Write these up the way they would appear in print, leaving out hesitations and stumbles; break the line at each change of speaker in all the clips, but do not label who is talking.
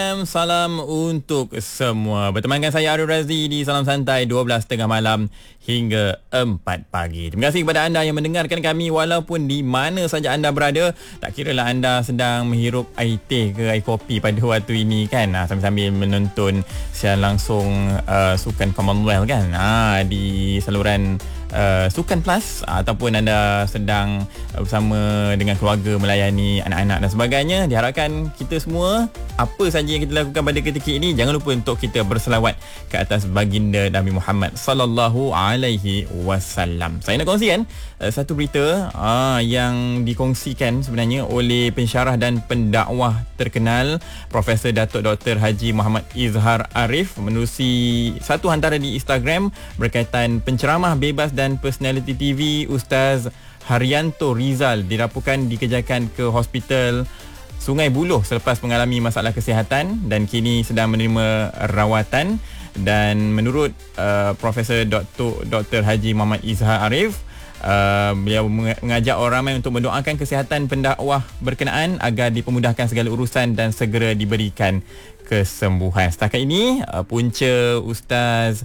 FM, salam untuk semua. Bertemankan saya Arif Razli di Salam Santai 12.30 malam hingga 4 pagi. Terima kasih kepada anda yang mendengarkan kami walaupun di mana saja anda berada. Tak kiralah anda sedang menghirup air teh ke air kopi pada waktu ini kan, sambil-sambil menonton siaran langsung Sukan Commonwealth kan, di saluran Sukan Plus, ataupun anda sedang bersama dengan keluarga melayani anak-anak dan sebagainya. Diharapkan kita semua, apa saja yang kita lakukan pada ketika ini, jangan lupa untuk kita berselawat ke atas baginda Nabi Muhammad sallallahu alaihi wasallam. Saya nak kongsikan satu berita yang dikongsikan sebenarnya oleh pensyarah dan pendakwah terkenal Profesor Datuk Dr. Haji Muhammad Izhar Arif menerusi satu hantaran di Instagram berkaitan penceramah bebas dan personality TV Ustaz Haryanto Rizal dilaporkan dikejarkan ke hospital Sungai Buloh selepas mengalami masalah kesihatan dan kini sedang menerima rawatan. Dan menurut Profesor Dr. Haji Muhammad Izhar Arif, beliau mengajak orang ramai untuk mendoakan kesihatan pendakwah berkenaan agar dipermudahkan segala urusan dan segera diberikan kesembuhan. Setakat ini punca Ustaz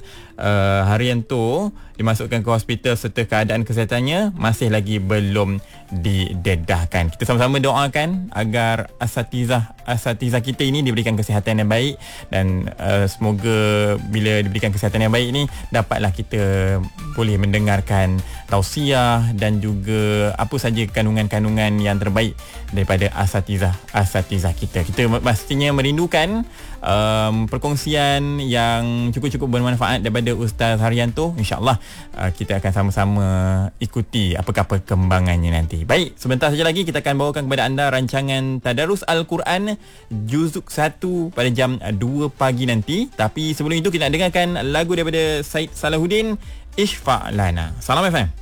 Haryanto dimasukkan ke hospital serta keadaan kesihatannya masih lagi belum didedahkan. Kita sama-sama doakan agar asatizah kita ini diberikan kesihatan yang baik, dan semoga bila diberikan kesihatan yang baik ini dapatlah kita boleh mendengarkan tausiah dan juga apa saja kandungan-kandungan yang terbaik daripada asatizah kita. Kita pastinya merindukan perkongsian yang cukup-cukup bermanfaat daripada Ustaz Haryanto. InsyaAllah kita akan sama-sama ikuti apakah perkembangannya nanti. Baik, sebentar saja lagi kita akan bawakan kepada anda rancangan Tadarus Al-Quran Juzuk 1 pada jam 2 pagi nanti. Tapi sebelum itu kita nak dengarkan lagu daripada Said Salahuddin, Ishfa' Lana. Salam FM.